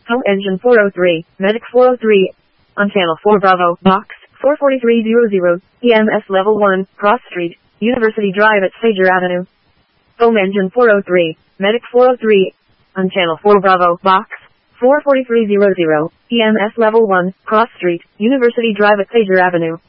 Home engine 403, medic 403. On channel 4 Bravo, box 44300, EMS level 1, Cross Street, University Drive at Sager Avenue. Home engine 403, medic 403. On channel 4 Bravo, box 44300, EMS level 1, Cross Street, University Drive at Sager Avenue.